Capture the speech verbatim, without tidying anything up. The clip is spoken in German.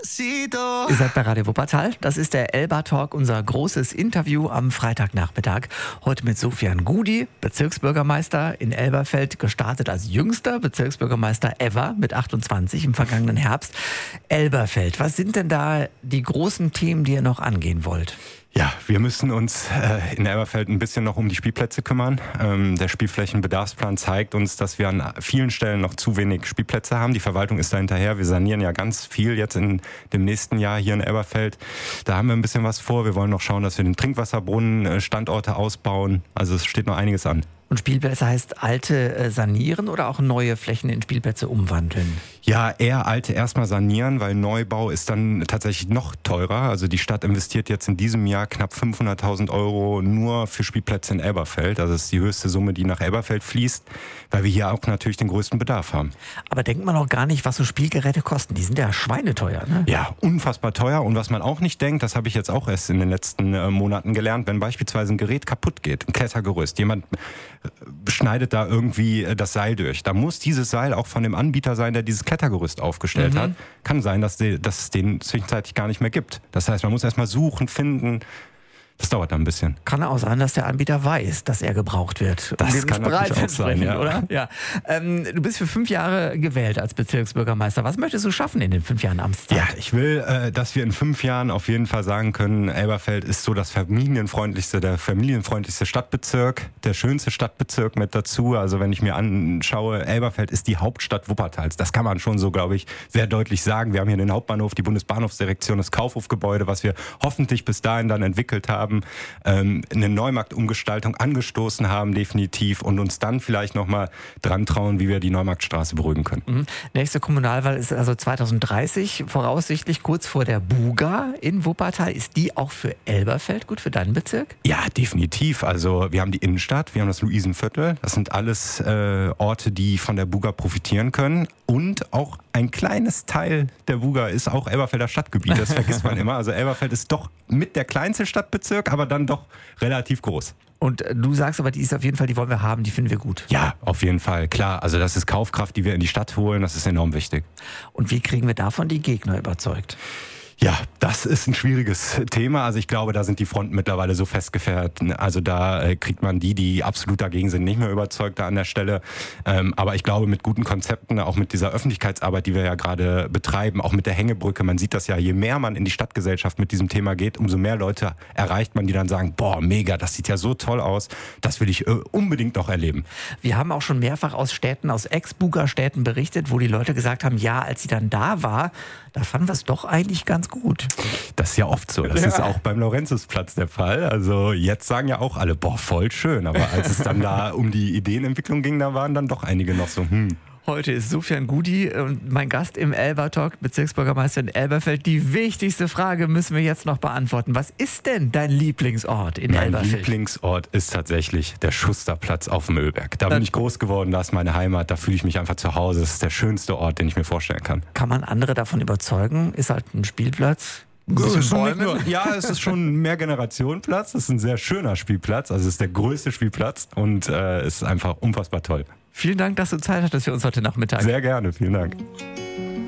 Ihr seid bei Radio Wuppertal. Das ist der Elba Talk, unser großes Interview am Freitagnachmittag. Heute mit Sofian Gudi, Bezirksbürgermeister in Elberfeld, gestartet als jüngster Bezirksbürgermeister ever mit achtundzwanzig im vergangenen Herbst. Elberfeld, was sind denn da die großen Themen, die ihr noch angehen wollt? Ja, wir müssen uns äh, in Elberfeld ein bisschen noch um die Spielplätze kümmern. Ähm, der Spielflächenbedarfsplan zeigt uns, dass wir an vielen Stellen noch zu wenig Spielplätze haben. Die Verwaltung ist da hinterher. Wir sanieren ja ganz viel jetzt in dem nächsten Jahr hier in Elberfeld. Da haben wir ein bisschen was vor. Wir wollen noch schauen, dass wir den Trinkwasserbrunnen, äh, Standorte ausbauen. Also es steht noch einiges an. Und Spielplätze heißt alte äh, sanieren oder auch neue Flächen in Spielplätze umwandeln? Ja, eher alte erstmal sanieren, weil Neubau ist dann tatsächlich noch teurer. Also die Stadt investiert jetzt in diesem Jahr knapp fünfhunderttausend Euro nur für Spielplätze in Elberfeld. Also das ist die höchste Summe, die nach Elberfeld fließt, weil wir hier auch natürlich den größten Bedarf haben. Aber denkt man auch gar nicht, was so Spielgeräte kosten. Die sind ja schweineteuer, ne? Ja, unfassbar teuer. Und was man auch nicht denkt, das habe ich jetzt auch erst in den letzten äh, Monaten gelernt, wenn beispielsweise ein Gerät kaputt geht, ein Klettergerüst, jemand schneidet da irgendwie das Seil durch. Da muss dieses Seil auch von dem Anbieter sein, der dieses Klettergerüst aufgestellt mhm. hat. Kann sein, dass, die, dass es den zwischenzeitlich gar nicht mehr gibt. Das heißt, man muss erstmal suchen, finden. Das dauert dann ein bisschen. Kann auch sein, dass der Anbieter weiß, dass er gebraucht wird. Das um kann natürlich auch sein, ja. Oder? Ja. Ähm, du bist für fünf Jahre gewählt als Bezirksbürgermeister. Was möchtest du schaffen in den fünf Jahren Amtszeit? Ja, ich will, äh, dass wir in fünf Jahren auf jeden Fall sagen können, Elberfeld ist so das familienfreundlichste, der familienfreundlichste Stadtbezirk, der schönste Stadtbezirk mit dazu. Also wenn ich mir anschaue, Elberfeld ist die Hauptstadt Wuppertals. Das kann man schon so, glaube ich, sehr deutlich sagen. Wir haben hier den Hauptbahnhof, die Bundesbahnhofsdirektion, das Kaufhofgebäude, was wir hoffentlich bis dahin dann entwickelt haben. Haben, ähm, eine Neumarktumgestaltung angestoßen haben, definitiv, und uns dann vielleicht nochmal dran trauen, wie wir die Neumarktstraße beruhigen können. Mhm. Nächste Kommunalwahl ist also zwanzig dreißig, voraussichtlich kurz vor der Buga in Wuppertal. Ist die auch für Elberfeld gut, für deinen Bezirk? Ja, definitiv. Also wir haben die Innenstadt, wir haben das Luisenviertel. Das sind alles äh, Orte, die von der Buga profitieren können. Und auch ein kleines Teil der Buga ist auch Elberfelder Stadtgebiet. Das vergisst man immer. Also Elberfeld ist doch mit der kleinste Stadtbezirk, aber dann doch relativ groß. Und du sagst aber, die ist auf jeden Fall, die wollen wir haben, die finden wir gut. Ja, auf jeden Fall, klar. Also das ist Kaufkraft, die wir in die Stadt holen, das ist enorm wichtig. Und wie kriegen wir davon die Gegner überzeugt? Ja, das ist ein schwieriges Thema. Also ich glaube, da sind die Fronten mittlerweile so festgefährt. Also da äh, kriegt man die, die absolut dagegen sind, nicht mehr überzeugt da an der Stelle. Ähm, aber ich glaube, mit guten Konzepten, auch mit dieser Öffentlichkeitsarbeit, die wir ja gerade betreiben, auch mit der Hängebrücke, man sieht das ja, je mehr man in die Stadtgesellschaft mit diesem Thema geht, umso mehr Leute erreicht man, die dann sagen, boah, mega, das sieht ja so toll aus, das will ich äh, unbedingt noch erleben. Wir haben auch schon mehrfach aus Städten, aus Ex-Buga-Städten berichtet, wo die Leute gesagt haben, ja, als sie dann da war, da fanden wir es doch eigentlich ganz gut. Das ist ja oft so. Das ja. ist auch beim Laurentiusplatz der Fall. Also jetzt sagen ja auch alle, boah, voll schön. Aber als es dann da um die Ideenentwicklung ging, da waren dann doch einige noch so, hm. Heute ist Sofian Gudi und mein Gast im Elba Talk, Bezirksbürgermeister in Elberfeld. Die wichtigste Frage müssen wir jetzt noch beantworten. Was ist denn dein Lieblingsort in mein Elberfeld? Mein Lieblingsort ist tatsächlich der Schusterplatz auf dem Müllberg. Da bin ich groß geworden, da ist meine Heimat, da fühle ich mich einfach zu Hause. Das ist der schönste Ort, den ich mir vorstellen kann. Kann man andere davon überzeugen? Ist halt ein Spielplatz? Ist nur, ja, es ist schon ein Mehrgenerationenplatz. Es ist ein sehr schöner Spielplatz. Also es ist der größte Spielplatz und äh, es ist einfach unfassbar toll. Vielen Dank, dass du Zeit hattest für uns heute Nachmittag. Sehr gerne, vielen Dank.